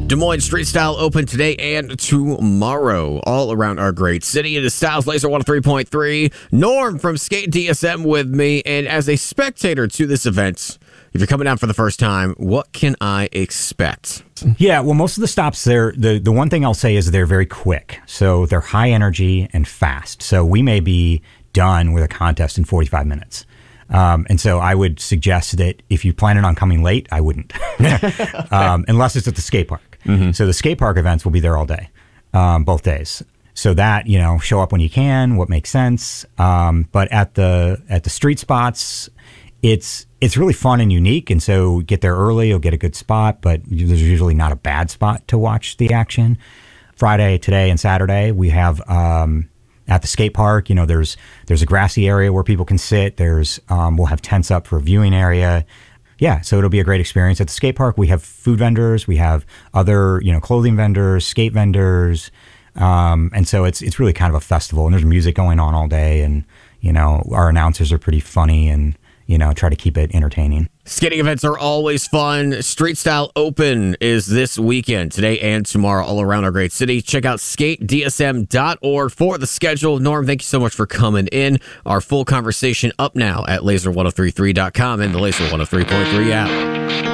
Des Moines Street Style open today and tomorrow all around our great city. It is Styles Laser 103.3. Norm from Skate DSM with me. And as a spectator to this event, if you're coming down for the first time, what can I expect? Yeah, well, most of the stops there, the one thing I'll say is they're very quick. So they're high energy and fast. So we may be done with a contest in 45 minutes. And so I would suggest that if you planning on coming late, I wouldn't, unless it's at the skate park. Mm-hmm. So the skate park events will be there all day, both days. So that, show up when you can, what makes sense. But at the street spots, it's really fun and unique. And so get there early, you'll get a good spot, but there's usually not a bad spot to watch the action. Friday, today, and Saturday, we have, at the skate park, there's a grassy area where people can sit. We'll have tents up for a viewing area. Yeah, so it'll be a great experience. At the skate park, we have food vendors, we have other, clothing vendors, skate vendors. And so it's really kind of a festival, and there's music going on all day, and, our announcers are pretty funny and, try to keep it entertaining. Skating events are always fun. Street Style Open is this weekend, today and tomorrow, all around our great city. Check out skatedsm.org for the schedule. Norm, thank you so much for coming in. Our full conversation up now at laser1033.com and the Laser 103.3 app.